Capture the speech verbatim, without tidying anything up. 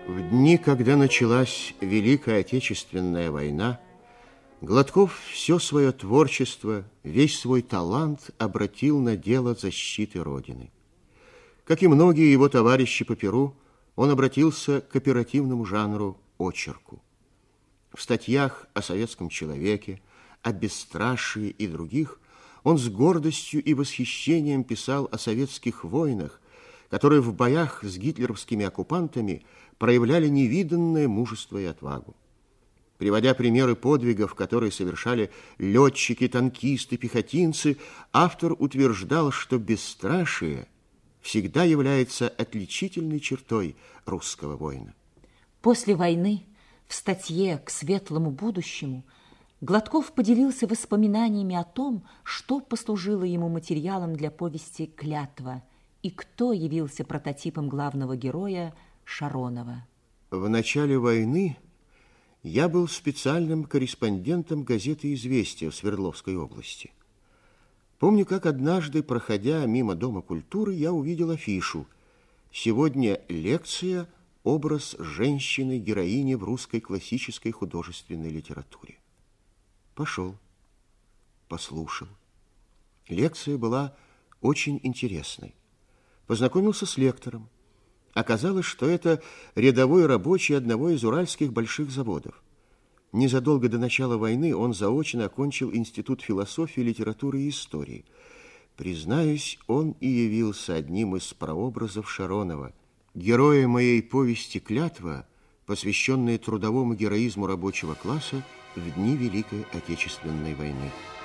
В дни, когда началась Великая Отечественная война, Гладков все свое творчество, весь свой талант обратил на дело защиты Родины. Как и многие его товарищи по перу, он обратился к оперативному жанру очерку. В статьях о советском человеке, о бесстрашии и других он с гордостью и восхищением писал о советских воинах, которые в боях с гитлеровскими оккупантами проявляли невиданное мужество и отвагу. Приводя примеры подвигов, которые совершали летчики, танкисты, пехотинцы, автор утверждал, что бесстрашие всегда является отличительной чертой русского воина. После войны в статье «К светлому будущему» Гладков поделился воспоминаниями о том, что послужило ему материалом для повести «Клятва» и кто явился прототипом главного героя Шаронова. В начале войны я был специальным корреспондентом газеты «Известия» в Свердловской области. Помню, как однажды, проходя мимо Дома культуры, я увидел афишу: «Сегодня лекция «Образ женщины-героини в русской классической художественной литературе». Пошел, послушал. Лекция была очень интересной. Познакомился с лектором. Оказалось, что это рядовой рабочий одного из уральских больших заводов. Незадолго до начала войны он заочно окончил Институт философии, литературы и истории. Признаюсь, он и явился одним из прообразов Шаронова, героя моей повести «Клятва», посвященной трудовому героизму рабочего класса в дни Великой Отечественной войны.